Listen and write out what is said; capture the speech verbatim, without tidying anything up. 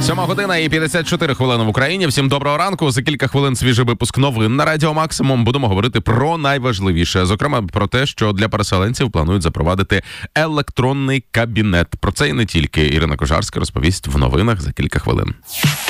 Сьома година і п'ятдесят чотири хвилини в Україні. Всім доброго ранку. За кілька хвилин свіжий випуск новин на Радіо Максимум. Будемо говорити про найважливіше. Зокрема, про те, що для переселенців планують запровадити електронний кабінет. Про це і не тільки. Ірина Кожарська розповість в новинах за кілька хвилин.